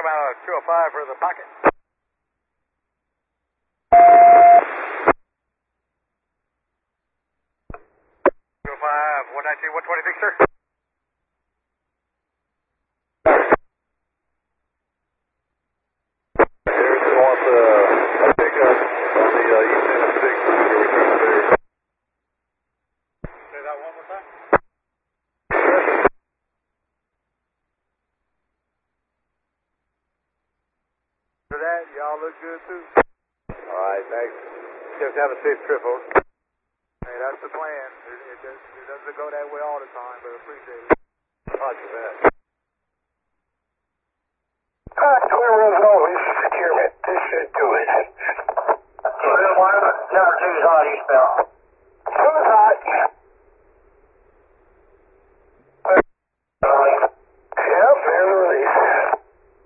come out of 205 for the pocket. 205, 119, 126, sir. Harrison wants a pickup on the east end of 6th. Say that one more time. For that, y'all look good too. Alright, thanks. Just have a safe trip, over. Hey, that's the plan. It doesn't go that way all the time, but appreciate it. Roger that. Clear runs always securement. This should do it. Number 2 is on eastbound.